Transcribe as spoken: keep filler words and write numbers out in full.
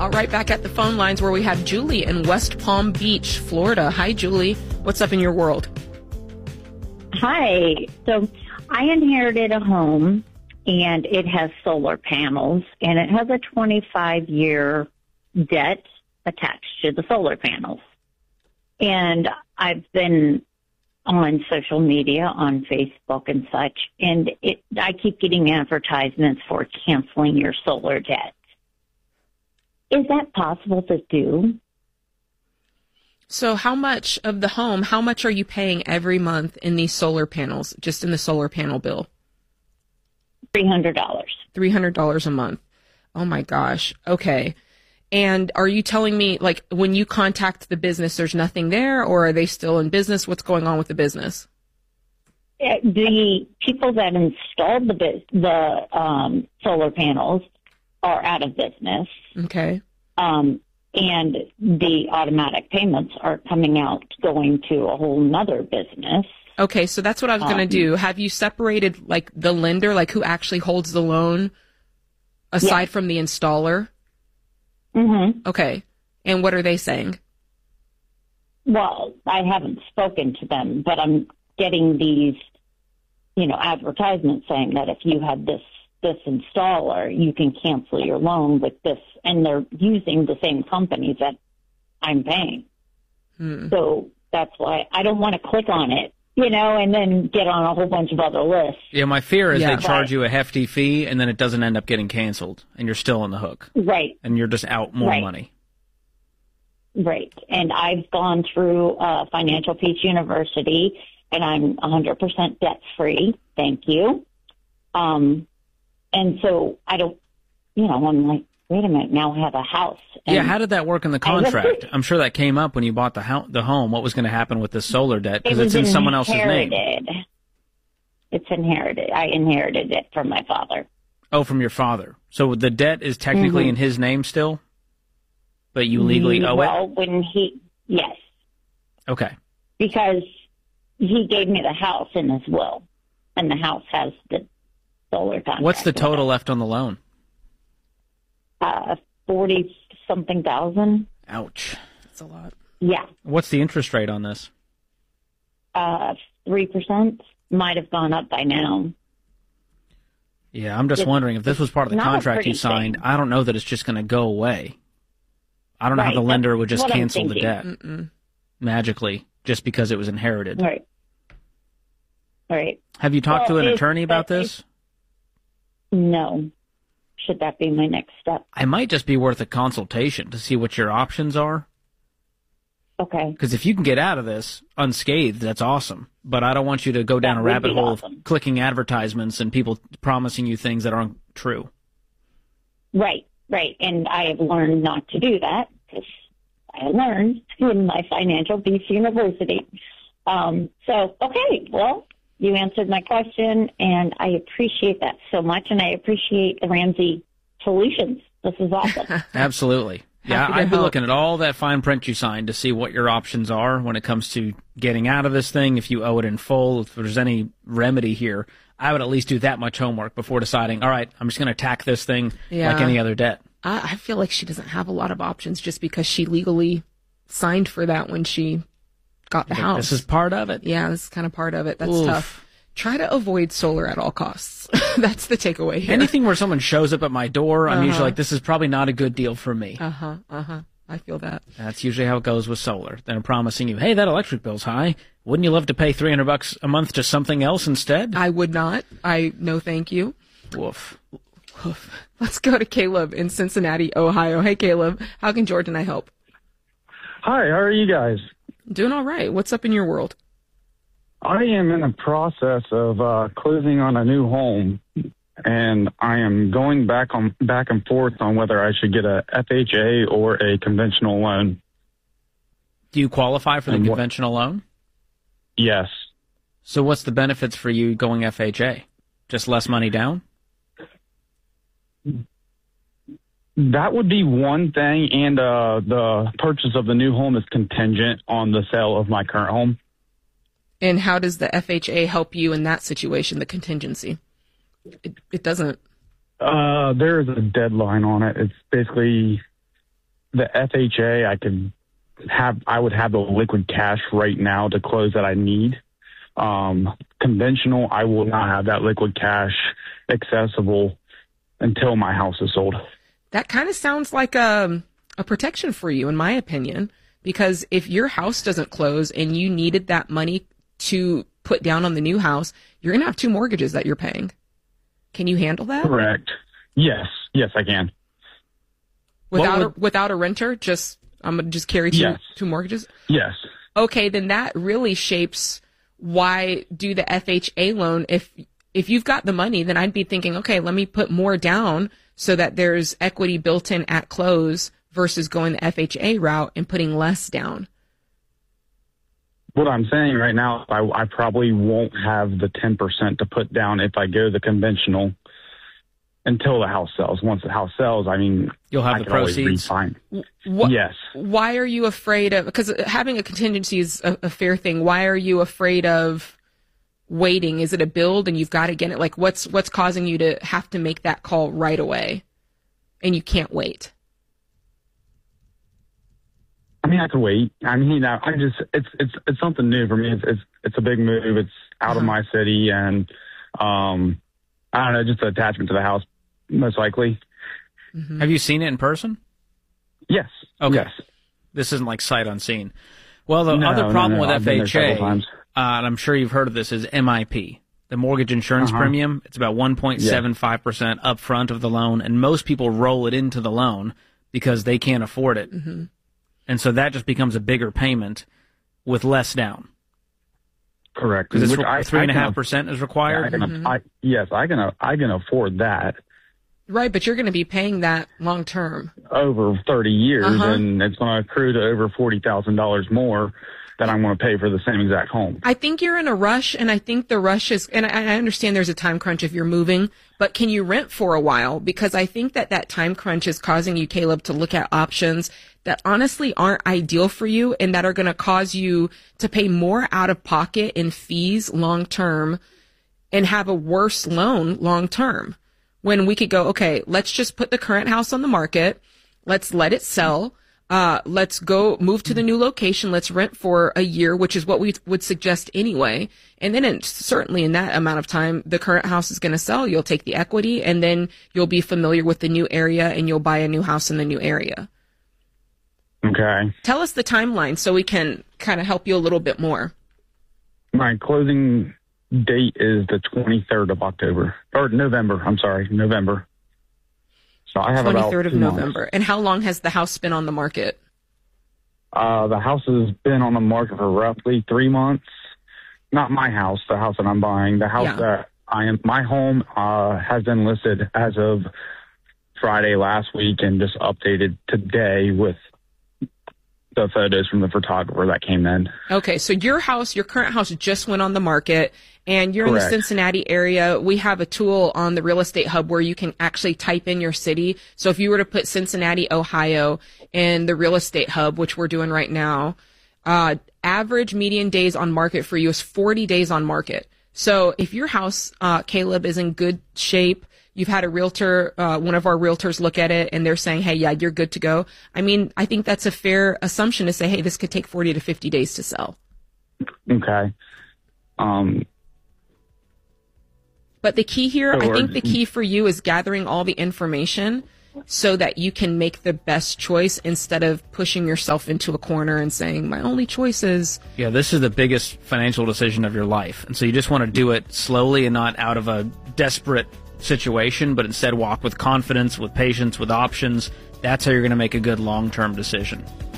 All right, back at the phone lines where we have Julie in West Palm Beach, Florida. Hi, Julie. What's up in your world? Hi. So I inherited a home, and it has solar panels, and it has a twenty-five year debt attached to the solar panels. And I've been on social media, on Facebook and such, and it, I keep getting advertisements for canceling your solar debt. Is that possible to do? So how much of the home, how much are you paying every month in these solar panels, just in the solar panel bill? three hundred dollars. three hundred dollars a month. Oh, my gosh. Okay. And are you telling me, like, when you contact the business, there's nothing there, or are they still in business? What's going on with the business? The people that installed the biz- the um, solar panels are out of business. Okay. Um, and the automatic payments are coming out going to a whole nother business. Okay, so that's what I was going to Um, do. Have you separated, like, the lender, like, who actually holds the loan, aside Yeah. from the installer? Mm-hmm. Okay. And what are they saying? Well, I haven't spoken to them, but I'm getting these, you know, advertisements saying that if you have this this installer, you can cancel your loan with this, and they're using the same companies that I'm paying. Hmm. So that's why I don't want to click on it, you know, and then get on a whole bunch of other lists. Yeah, my fear is Yeah. they charge Right. you a hefty fee, and then it doesn't end up getting canceled, and you're still on the hook, Right. and you're just out more Right. money. Right. And I've gone through uh, Financial Peace University, and I'm one hundred percent debt free. Thank you. Um, and so I don't, you know, I'm like, wait a minute, now I have a house. And Yeah, how did that work in the I was- contract? I'm sure that came up when you bought the, ho- the home. What was going to happen with this solar debt? Because it it's was in someone else's name. inherited. It's inherited. I inherited it from my father. Oh, from your father. So the debt is technically Mhm. in his name still? But you legally owe well, when he, yes, it? Okay. because he gave me the house in his will, and the house has the solar contract. What's the with total it. left on the loan? Uh, forty something thousand. Ouch. That's a lot. Yeah, What's the interest rate on this? uh, three percent might have gone up by now. Yeah, I'm just It's- wondering if this was part of the not a contract you pretty signed. thing. I don't know that it's just going to go away. I don't know Right, how the lender that's would just what I'm cancel the thinking. debt Mm-mm. magically just because it was inherited. Right. Right. Have you talked Well, to an if- attorney about if- this? No. Should that be my next step? It might just be worth a consultation to see what your options are. Okay. Because if you can get out of this unscathed, that's awesome. But I don't want you to go down That a would rabbit be hole awesome. of clicking advertisements and people promising you things that aren't true. Right. Right. And I have learned not to do that because I learned in my Financial Peace University. Um, so, okay, well, you answered my question, and I appreciate that so much, and I appreciate the Ramsey Solutions. This is awesome. Absolutely. Yeah, Happy to I'd be help. looking at all that fine print you signed to see what your options are when it comes to getting out of this thing, if you owe it in full, if there's any remedy here. I would at least do that much homework before deciding, all right, I'm just going to attack this thing Yeah. like any other debt. I, I feel like she doesn't have a lot of options just because she legally signed for that when she got the house. This is part of it. Yeah, this is kind of part of it. That's Oof. tough. Try to avoid solar at all costs. That's the takeaway here. Anything where someone shows up at my door, I'm Uh-huh. usually like, this is probably not a good deal for me. Uh huh. Uh huh. I feel that. That's usually how it goes with solar. They're promising you, hey, that electric bill's high. Wouldn't you love to pay three hundred bucks a month to something else instead? I would not. I no, thank you. Woof. Let's go to Caleb in Cincinnati, Ohio. Hey, Caleb. How can George and I help? Hi, how are you guys? Doing all right. What's up in your world? I am in the process of uh, closing on a new home, and I am going back on back and forth on whether I should get a F H A or a conventional loan. Do you qualify for the And what- conventional loan? Yes. So what's the benefits for you going F H A? Just less money down? That would be one thing, and uh, the purchase of the new home is contingent on the sale of my current home. And how does the F H A help you in that situation, the contingency? It, it doesn't. Uh, there is a deadline on it. It's basically the F H A, I could have, I would have the liquid cash right now to close that I need. Um, conventional, I will not have that liquid cash accessible until my house is sold. That kind of sounds like a, a protection for you, in my opinion, because if your house doesn't close and you needed that money to put down on the new house, you're going to have two mortgages that you're paying. Can you handle that? Correct. Yes. Yes, I can. Without would, a, without a renter, just I'm gonna just carry two yes. two mortgages. Yes. Okay, then that really shapes why do the F H A loan. If if you've got the money, then I'd be thinking, okay, let me put more down so that there's equity built in at close versus going the F H A route and putting less down. What I'm saying right now, I, I probably won't have the ten percent to put down if I go the conventional until the house sells. Once the house sells, I mean, you'll have I the can always proceeds. refinance. What, yes. Why are you afraid of, because having a contingency is a, a fair thing. Why are you afraid of waiting? Is it a build and you've got to get it? Like what's, what's causing you to have to make that call right away and you can't wait? I mean, I could wait. I mean, I I just, it's, it's, it's something new for me. It's, it's, it's a big move. It's out uh-huh. of my city and, um, I don't know, just the attachment to the house, most likely. Mm-hmm. Have you seen it in person? Yes. Okay. Yes. This isn't like sight unseen. Well, the no, other problem no, no. with F H A, uh, and I'm sure you've heard of this, is M I P, the mortgage insurance uh-huh. premium. It's about one point seven five percent yeah. upfront of the loan, and most people roll it into the loan because they can't afford it. Mm-hmm. And so that just becomes a bigger payment with less down. Correct. Because it's re- three and a half percent is required. Yeah, I can, mm-hmm. I, yes, I can. I can afford that. Right, but you're going to be paying that long term over thirty years, uh-huh. and it's going to accrue to over forty thousand dollars more that I'm going to pay for the same exact home. I think you're in a rush, and I think the rush is, and I, I understand there's a time crunch if you're moving, but can you rent for a while? Because I think that that time crunch is causing you, Caleb, to look at options that honestly aren't ideal for you and that are going to cause you to pay more out of pocket in fees long term and have a worse loan long term. When we could go, okay, let's just put the current house on the market. Let's let it sell. Uh, let's go move to the new location. Let's rent for a year, which is what we would suggest anyway. And then in, certainly in that amount of time, the current house is going to sell. You'll take the equity and then you'll be familiar with the new area and you'll buy a new house in the new area. Okay. Tell us the timeline so we can kind of help you a little bit more. My closing date is the twenty-third of October or November. I'm sorry, November. So I have about twenty-third of November. Months. And how long has the house been on the market? Uh, the house has been on the market for roughly three months. Not my house, the house that I'm buying. The house yeah. that I am, my home uh, has been listed as of Friday last week and just updated today with the photos from the photographer that came in. Okay, so your house, your current house just went on the market and you're Correct. In the Cincinnati area. We have a tool on the Real Estate Hub where you can actually type in your city. So if you were to put Cincinnati, Ohio in the Real Estate Hub, which we're doing right now, uh, average median days on market for you is forty days on market. So if your house, uh, Caleb, is in good shape, you've had a realtor, uh, one of our realtors look at it and they're saying, hey, yeah, you're good to go. I mean, I think that's a fair assumption to say, hey, this could take forty to fifty days to sell. Okay. Um, but the key here, so I think the key for you is gathering all the information so that you can make the best choice instead of pushing yourself into a corner and saying, my only choice is... Yeah, this is the biggest financial decision of your life. And so you just want to do it slowly and not out of a desperate situation, but instead walk with confidence, with patience, with options. That's how you're going to make a good long-term decision.